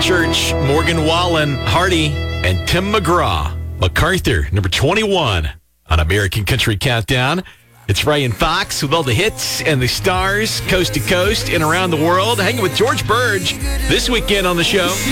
Church, Morgan Wallen, Hardy, and Tim McGraw. MacArthur, number 21 on American Country Countdown. It's Ray and Fox with all the hits and the stars, coast to coast and around the world. Hanging with George Burge this weekend on the show.